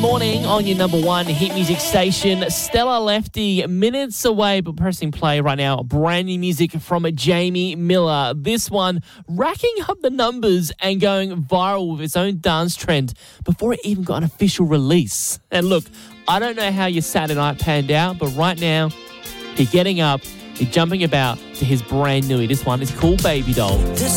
morning on your number one hit music station. Stella Lefty, minutes away, but pressing play right now. Brand new music from Jamie Miller. This one racking up the numbers and going viral with its own dance trend before it even got an official release. And look, I don't know how your Saturday night panned out, but right now, you're getting up, you're jumping about to his brand new. This one is called Baby Doll.